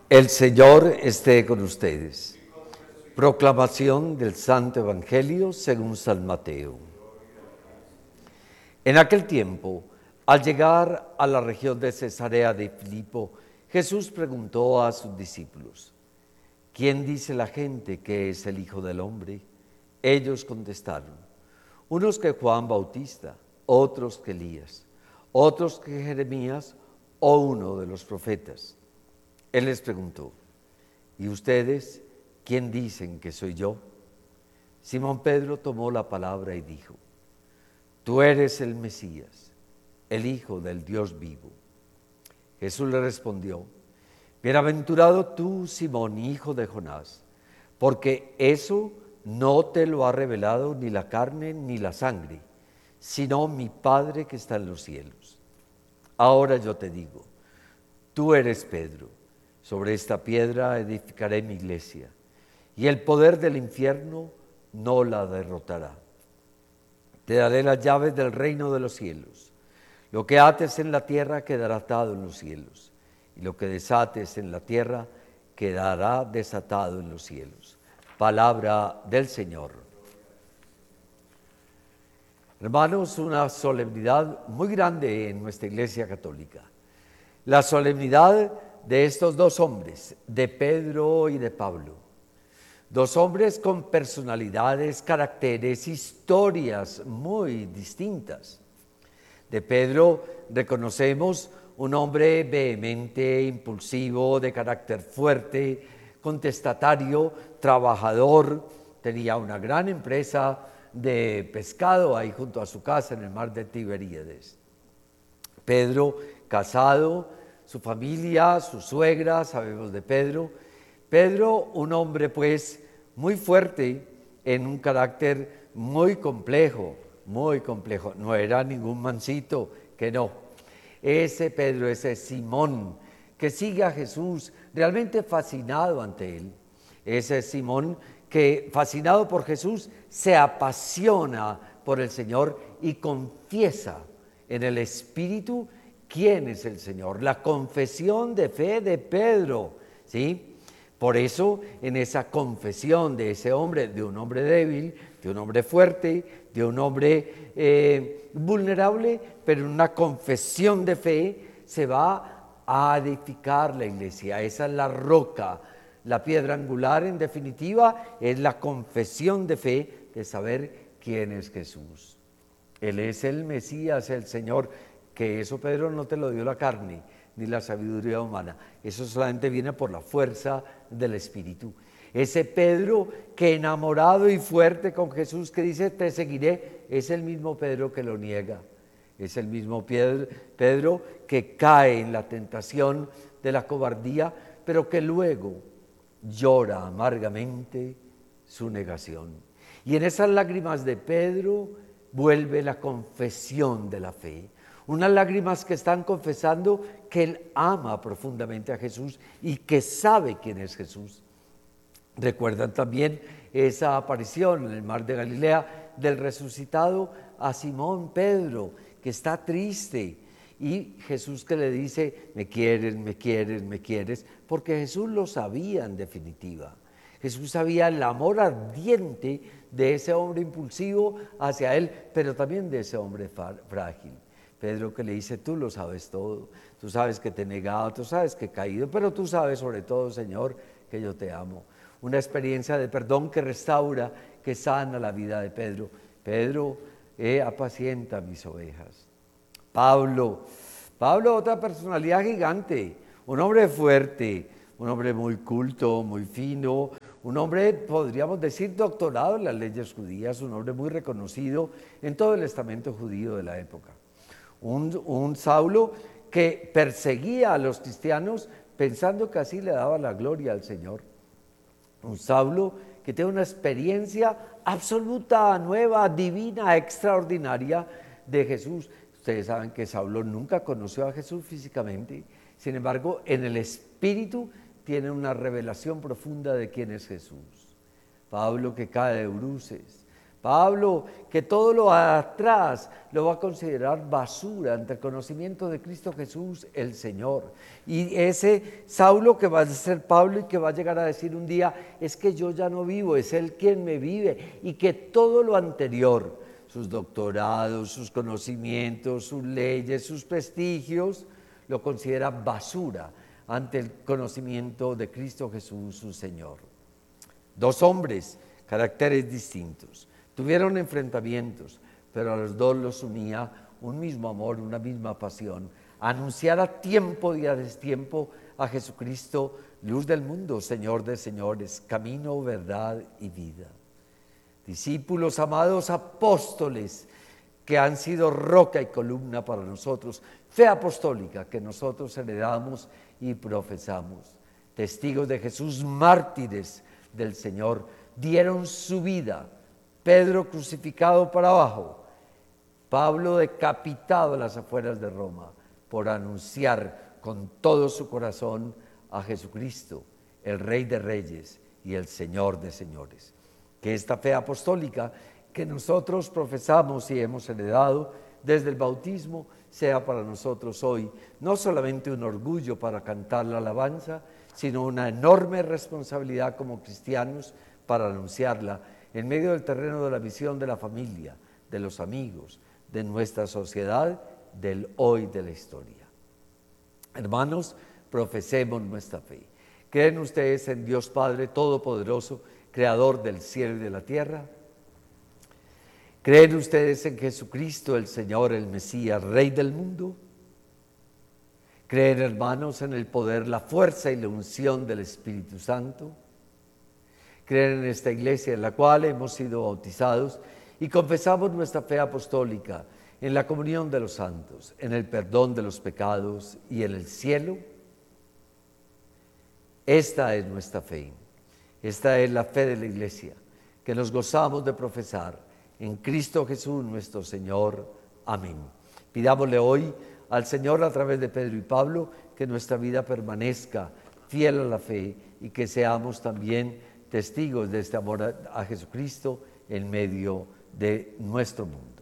El Señor esté con ustedes. Proclamación del Santo Evangelio según San Mateo. En aquel tiempo, al llegar a la región de Cesarea de Filipo, Jesús preguntó a sus discípulos: ¿Quién dice la gente que es el Hijo del Hombre? Ellos contestaron: unos que Juan Bautista, otros que Elías, otros que Jeremías o uno de los profetas. Él les preguntó: ¿y ustedes quién dicen que soy yo? Simón Pedro tomó la palabra y dijo: tú eres el Mesías, el Hijo del Dios vivo. Jesús le respondió: bienaventurado tú, Simón, hijo de Jonás, porque eso no te lo ha revelado ni la carne ni la sangre, sino mi Padre que está en los cielos. Ahora yo te digo, tú eres Pedro, sobre esta piedra edificaré mi iglesia, y el poder del infierno no la derrotará. Te daré las llaves del reino de los cielos. Lo que ates en la tierra quedará atado en los cielos, y lo que desates en la tierra quedará desatado en los cielos. Palabra del Señor. Hermanos, una solemnidad muy grande en nuestra Iglesia Católica. La solemnidad de estos dos hombres, de Pedro y de Pablo. Dos hombres con personalidades, caracteres, historias muy distintas. De Pedro reconocemos un hombre vehemente, impulsivo, de carácter fuerte, contestatario, trabajador. Tenía una gran empresa de pescado ahí junto a su casa en el mar de Tiberíades. Pedro, casado, su familia, su suegra, sabemos de Pedro. Pedro, un hombre pues muy fuerte, en un carácter muy complejo, no era ningún mansito, que no. Ese Pedro, ese Simón, que sigue a Jesús, realmente fascinado ante él. Ese Simón que, fascinado por Jesús, se apasiona por el Señor y confiesa en el Espíritu quién es el Señor. La confesión de fe de Pedro, ¿sí? Por eso, en esa confesión de ese hombre, de un hombre débil, de un hombre fuerte, de un hombre vulnerable, pero en una confesión de fe se va a edificar la iglesia. Esa es la roca, la piedra angular, en definitiva, es la confesión de fe de saber quién es Jesús. Él es el Mesías, el Señor, que eso, Pedro, no te lo dio la carne ni la sabiduría humana. Eso solamente viene por la fuerza del Espíritu. Ese Pedro que, enamorado y fuerte con Jesús, que dice te seguiré, es el mismo Pedro que lo niega. Es el mismo Pedro que cae en la tentación de la cobardía, pero que luego llora amargamente su negación. Y en esas lágrimas de Pedro vuelve la confesión de la fe. Unas lágrimas que están confesando que él ama profundamente a Jesús y que sabe quién es Jesús. Recuerdan también esa aparición en el mar de Galilea del resucitado a Simón Pedro, que está triste, y Jesús que le dice: me quieres, me quieres, me quieres, porque Jesús lo sabía en definitiva. Jesús sabía el amor ardiente de ese hombre impulsivo hacia él, pero también de ese hombre frágil. Pedro que le dice: tú lo sabes todo, tú sabes que te he negado, tú sabes que he caído, pero tú sabes sobre todo, Señor, que yo te amo. Una experiencia de perdón que restaura, que sana la vida de Pedro. Pedro, apacienta mis ovejas. Pablo, otra personalidad gigante, un hombre fuerte, un hombre muy culto, muy fino, un hombre, podríamos decir, doctorado en las leyes judías, un hombre muy reconocido en todo el estamento judío de la época. Un Saulo que perseguía a los cristianos pensando que así le daba la gloria al Señor. Un Saulo que tiene una experiencia absoluta, nueva, divina, extraordinaria de Jesús. Ustedes saben que Saulo nunca conoció a Jesús físicamente, sin embargo, en el Espíritu tiene una revelación profunda de quién es Jesús. Pablo que cae de bruces, Pablo, que todo lo atrás lo va a considerar basura ante el conocimiento de Cristo Jesús, el Señor. Y ese Saulo que va a ser Pablo y que va a llegar a decir un día, es que yo ya no vivo, es Él quien me vive. Y que todo lo anterior, sus doctorados, sus conocimientos, sus leyes, sus prestigios, lo considera basura ante el conocimiento de Cristo Jesús, su Señor. Dos hombres, caracteres distintos. Tuvieron enfrentamientos, pero a los dos los unía un mismo amor, una misma pasión. Anunciar a tiempo y a destiempo a Jesucristo, luz del mundo, Señor de señores, camino, verdad y vida. Discípulos, amados apóstoles, que han sido roca y columna para nosotros, fe apostólica que nosotros heredamos y profesamos. Testigos de Jesús, mártires del Señor, dieron su vida. Pedro crucificado para abajo, Pablo decapitado a las afueras de Roma por anunciar con todo su corazón a Jesucristo, el Rey de Reyes y el Señor de Señores. Que esta fe apostólica que nosotros profesamos y hemos heredado desde el bautismo sea para nosotros hoy no solamente un orgullo para cantar la alabanza, sino una enorme responsabilidad como cristianos para anunciarla en medio del terreno de la visión de la familia, de los amigos, de nuestra sociedad, del hoy de la historia. Hermanos, profesemos nuestra fe. ¿Creen ustedes en Dios Padre Todopoderoso, Creador del cielo y de la tierra? ¿Creen ustedes en Jesucristo, el Señor, el Mesías, Rey del mundo? ¿Creen, hermanos, en el poder, la fuerza y la unción del Espíritu Santo? ¿Creen en esta iglesia en la cual hemos sido bautizados y confesamos nuestra fe apostólica en la comunión de los santos, en el perdón de los pecados y en el cielo? Esta es nuestra fe. Esta es la fe de la iglesia que nos gozamos de profesar en Cristo Jesús nuestro Señor. Amén. Pidámosle hoy al Señor a través de Pedro y Pablo que nuestra vida permanezca fiel a la fe y que seamos también testigos de este amor a Jesucristo en medio de nuestro mundo.